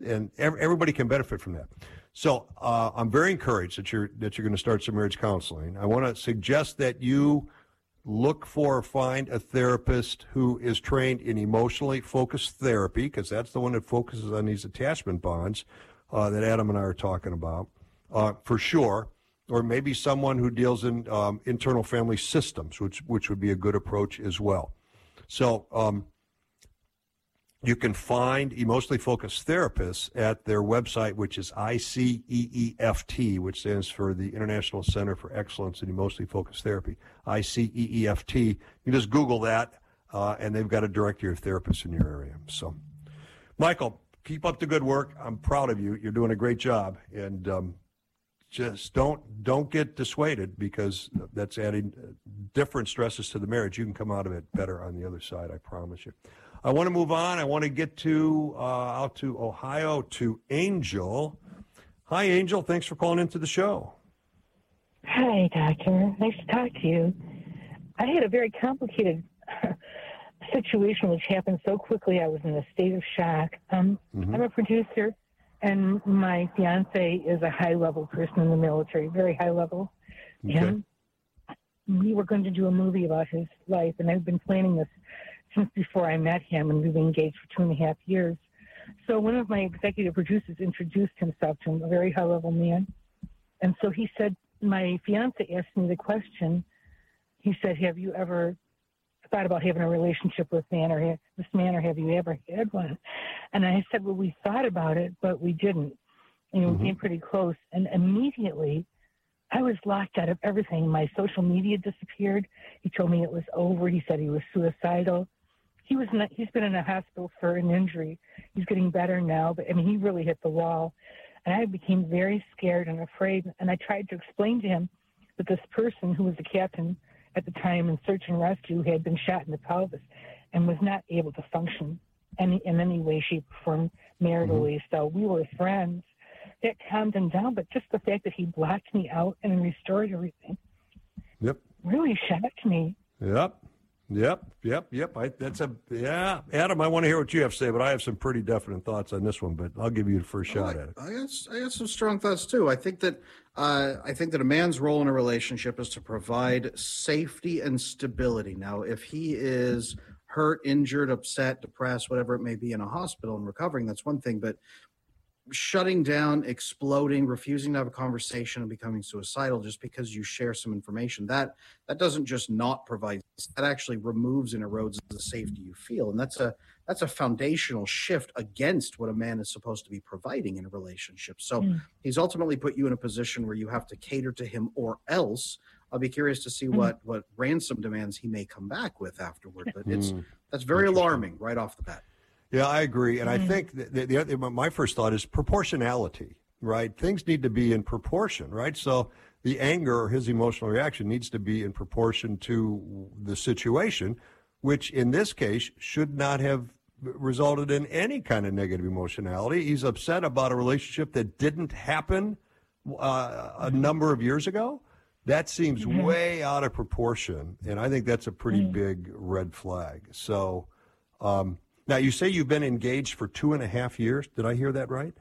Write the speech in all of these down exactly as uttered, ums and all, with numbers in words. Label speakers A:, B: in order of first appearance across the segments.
A: and everybody can benefit from that. So uh, I'm very encouraged that you're that you're going to start some marriage counseling. I want to suggest that you look for or find a therapist who is trained in emotionally focused therapy, because that's the one that focuses on these attachment bonds uh, that Adam and I are talking about, uh, for sure. Or maybe someone who deals in um, internal family systems, which which would be a good approach as well. So um, you can find emotionally focused therapists at their website, which is I C E E F T, which stands for the International Center for Excellence in Emotionally Focused Therapy, I C E E F T. You can just Google that, uh, and they've got a directory of therapists in your area. So, Michael, keep up the good work. I'm proud of you. You're doing a great job, and um, just don't don't get dissuaded, because that's adding different stresses to the marriage. You can come out of it better on the other side, I promise you. I want to move on. I want to get to uh, out to Ohio to Angel. Hi, Angel. Thanks for calling into the show.
B: Hi, Doctor. Nice to talk to you. I had a very complicated situation which happened so quickly I was in a state of shock. Um, mm-hmm. I'm a producer. And my fiance is a high-level person in the military, very high level. Okay. And we were going to do a movie about his life, and I've been planning this since before I met him, and we've been engaged for two and a half years. So one of my executive producers introduced himself to him, a very high-level man. And so he said, my fiance asked me the question, he said, have you ever thought about having a relationship with man or this man, or have you ever had one? And I said, well, we thought about it, but we didn't. And mm-hmm. we came pretty close. And immediately I was locked out of everything. My social media disappeared. He told me it was over. He said he was suicidal. He was not, he's been in a hospital for an injury. He's getting better now, but I mean, he really hit the wall. And I became very scared and afraid. And I tried to explain to him that this person who was the captain at the time in search and rescue had been shot in the pelvis and was not able to function any, in any way, shape, or form maritally. Mm-hmm. So we were friends. That calmed him down, but just the fact that he blocked me out and restored everything
A: yep.
B: really shocked me.
A: Yep. Yep, yep, yep. I, that's a yeah, Adam. I want to hear what you have to say, but I have some pretty definite thoughts on this one. But I'll give you the first shot
C: I,
A: at it.
C: I got, I got some strong thoughts too. I think that uh, I think that a man's role in a relationship is to provide safety and stability. Now, if he is hurt, injured, upset, depressed, whatever it may be, in a hospital and recovering, that's one thing. But shutting down, exploding, refusing to have a conversation, and becoming suicidal just because you share some information, that that doesn't just not provide, that actually removes and erodes the safety you feel. And that's a that's a foundational shift against what a man is supposed to be providing in a relationship. So mm. he's ultimately put you in a position where you have to cater to him, or else I'll be curious to see mm. what what ransom demands he may come back with afterward. But it's mm. that's very alarming right off the bat.
A: Yeah, I agree. And mm-hmm. I think the, the, the, my first thought is proportionality, right? Things need to be in proportion, right? So the anger or his emotional reaction needs to be in proportion to the situation, which in this case should not have resulted in any kind of negative emotionality. He's upset about a relationship that didn't happen uh, a number of years ago. That seems mm-hmm. way out of proportion, and I think that's a pretty mm-hmm. big red flag. So, um, now, you say you've been engaged for two and a half years. Did I hear that right?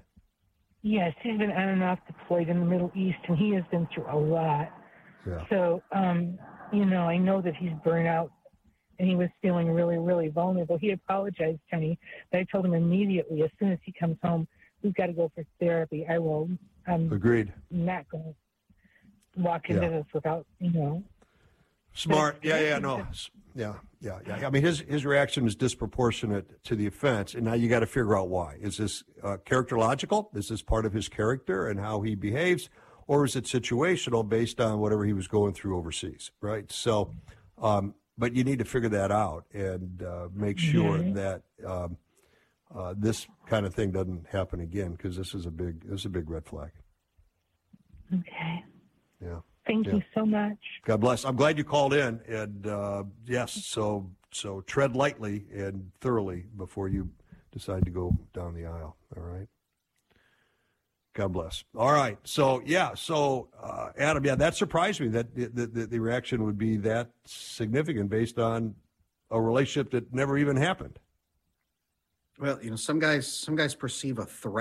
B: Yes, he's been on and off deployed in the Middle East, and he has been through a lot.
A: Yeah.
B: So, um, you know, I know that he's burnt out, and he was feeling really, really vulnerable. He apologized to me, but I told him immediately, as soon as he comes home, we've got to go for therapy. I will. I'm
A: Agreed.
B: not going to walk into yeah. this without, you know.
A: Smart. Yeah, yeah, no. Yeah, yeah, yeah. I mean, his his reaction is disproportionate to the offense, and now you got to figure out why. Is this uh, characterological? Is this part of his character and how he behaves, or is it situational based on whatever he was going through overseas? Right. So, um, but you need to figure that out and uh, make sure mm-hmm. that um, uh, this kind of thing doesn't happen again, because this is a big this is a big red flag.
B: Okay.
A: Yeah.
B: Thank
A: yeah.
B: you so much.
A: God bless. I'm glad you called in, and uh, yes, so so tread lightly and thoroughly before you decide to go down the aisle. All right. God bless. All right. So yeah. So uh, Adam, yeah, that surprised me that the, the the reaction would be that significant based on a relationship that never even happened.
C: Well, you know, some guys some guys perceive a threat